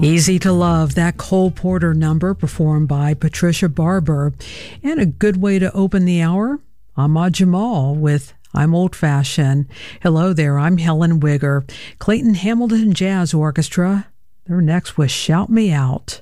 Easy to Love, that Cole Porter number performed by Patricia Barber. And a good way to open the hour, Ahmad Jamal with I'm Old Fashioned. Hello there, I'm Helen Wigger. Clayton Hamilton Jazz Orchestra. They're next with Shout Me Out.